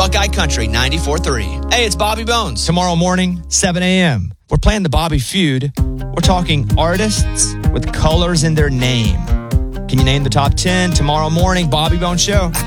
Buckeye Country 94.3. Hey, it's Bobby Bones. Tomorrow morning, 7 a.m., we're playing the Bobby Feud. We're talking artists with colors in their name. Can you name the top 10? Tomorrow morning, Bobby Bones Show.